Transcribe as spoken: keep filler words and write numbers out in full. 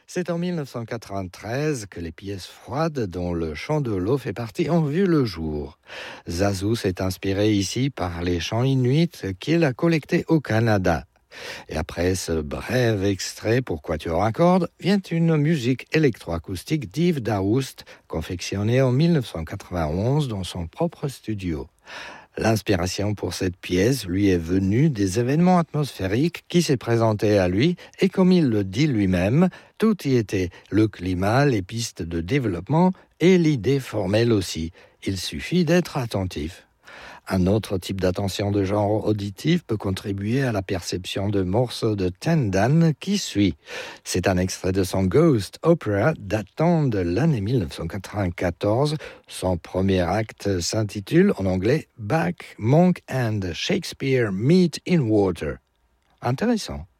C'est en mille neuf cent quatre-vingt-treize que les pièces froides dont le chant de l'eau fait partie ont vu le jour. Zazu s'est inspiré ici par les chants inuits qu'il a collectés au Canada. Et après ce bref extrait pour quatuor à cordes, vient une musique électroacoustique d'Yves Daoust, confectionnée en mille neuf cent quatre-vingt-onze dans son propre studio. L'inspiration pour cette pièce lui est venue des événements atmosphériques qui s'est présenté à lui et comme il le dit lui-même, tout y était, le climat, les pistes de développement et l'idée formelle aussi. Il suffit d'être attentif. Un autre type d'attention de genre auditif peut contribuer à la perception de morceaux de Tendan qui suit. C'est un extrait de son Ghost Opera datant de l'année mille neuf cent quatre-vingt-quatorze. Son premier acte s'intitule en anglais Bach, Monk and Shakespeare Meet in Water. Intéressant.